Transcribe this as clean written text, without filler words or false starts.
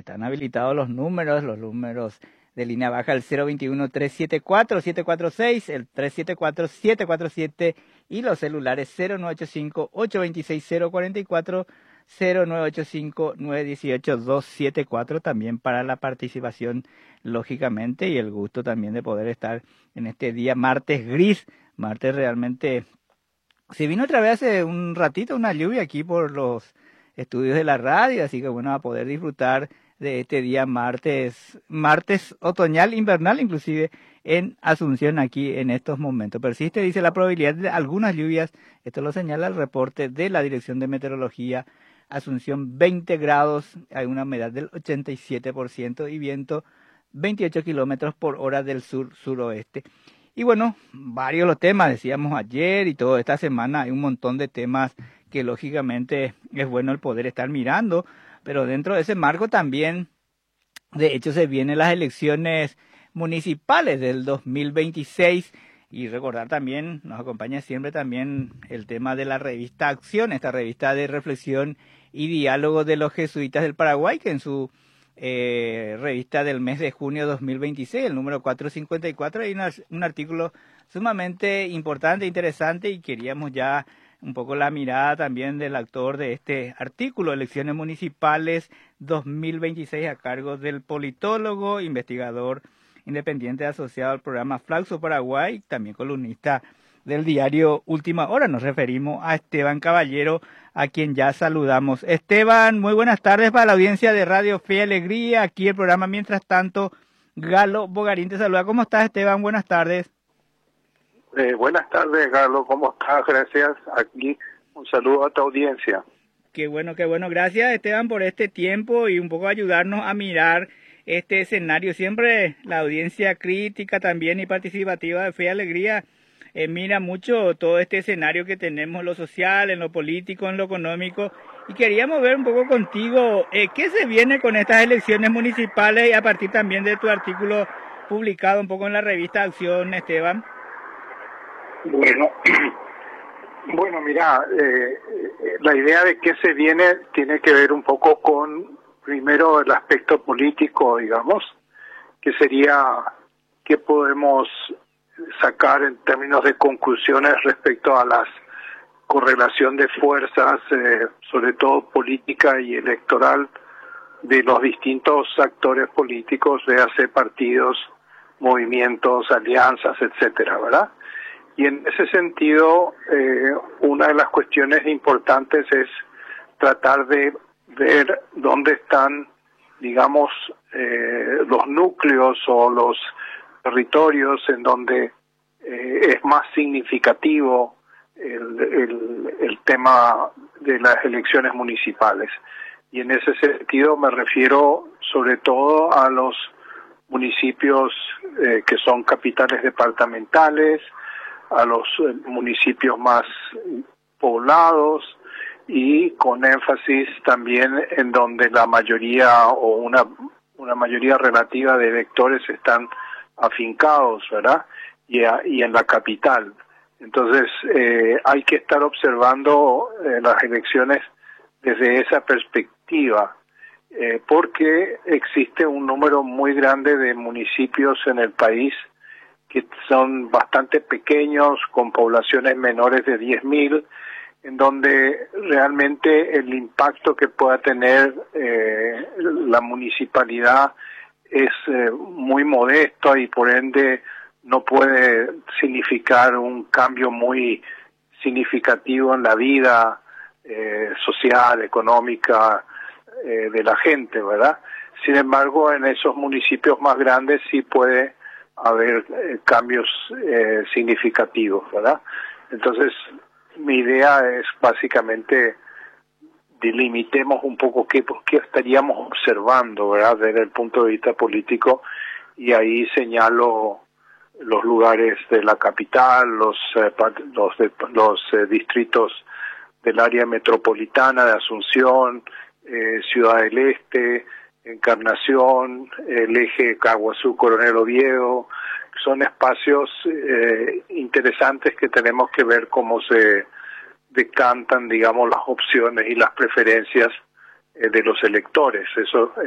están habilitados los números de línea baja, el 021-374-746, el 374-747 y los celulares 0985-826-044, 0985-918-274, también para la participación, lógicamente, y el gusto también de poder estar en este día martes gris, martes realmente. Se vino otra vez hace un ratito una lluvia aquí por los estudios de la radio, así que bueno, a poder disfrutar de este día martes otoñal, invernal, inclusive en Asunción aquí en estos momentos. Persiste, dice, la probabilidad de algunas lluvias, esto lo señala el reporte de la Dirección de Meteorología. Asunción 20 grados, hay una humedad del 87% y viento 28 kilómetros por hora del sur-suroeste. Y bueno, varios los temas, decíamos ayer y toda esta semana hay un montón de temas que lógicamente es bueno el poder estar mirando, pero dentro de ese marco también, de hecho, se vienen las elecciones municipales del 2026 y recordar también, nos acompaña siempre también el tema de la revista Acción, esta revista de reflexión y diálogo de los jesuitas del Paraguay, que en su revista del mes de junio de 2026, el número 454, hay un artículo sumamente importante, interesante, y queríamos ya un poco la mirada también del autor de este artículo, Elecciones Municipales 2026, a cargo del politólogo, investigador independiente asociado al programa Flaxo Paraguay, también columnista del diario Última Hora. Nos referimos a Esteban Caballero, a quien ya saludamos. Esteban, muy buenas tardes para la audiencia de Radio Fe y Alegría, aquí el programa Mientras Tanto. Galo Bogarín te saluda. ¿Cómo estás, Esteban? Buenas tardes. Buenas tardes, Galo. ¿Cómo estás? Gracias. Aquí un saludo a tu audiencia. Qué bueno. Gracias, Esteban, por este tiempo y un poco ayudarnos a mirar este escenario. Siempre la audiencia crítica también y participativa de Fe y Alegría mira mucho todo este escenario que tenemos, en lo social, en lo político, en lo económico, y queríamos ver un poco contigo qué se viene con estas elecciones municipales y a partir también de tu artículo publicado un poco en la revista Acción, Esteban. Bueno, mira, la idea de qué se viene tiene que ver un poco con, primero, el aspecto político, digamos, que sería qué podemos sacar en términos de conclusiones respecto a la correlación de fuerzas, sobre todo política y electoral, de los distintos actores políticos, véase partidos, movimientos, alianzas, etcétera, ¿verdad? Y en ese sentido, una de las cuestiones importantes es tratar de ver dónde están, digamos, los núcleos o los territorios en donde es más significativo el tema de las elecciones municipales. Y en ese sentido me refiero sobre todo a los municipios que son capitales departamentales, a los municipios más poblados y con énfasis también en donde la mayoría o una mayoría relativa de electores están afincados, ¿verdad? Y en la capital. Entonces hay que estar observando las elecciones desde esa perspectiva, porque existe un número muy grande de municipios en el país que son bastante pequeños, con poblaciones menores de 10.000, en donde realmente el impacto que pueda tener la municipalidad es muy modesto y por ende no puede significar un cambio muy significativo en la vida social, económica de la gente, ¿verdad? Sin embargo, en esos municipios más grandes sí puede haber cambios significativos, ¿verdad? Entonces, mi idea es básicamente delimitemos un poco qué estaríamos observando, ¿verdad?, desde el punto de vista político, y ahí señalo los lugares de la capital, los distritos del área metropolitana de Asunción, Ciudad del Este, Encarnación, el eje Caguazú-Coronel Oviedo. Son espacios interesantes que tenemos que ver cómo se decantan, digamos, las opciones y las preferencias de los electores. Eso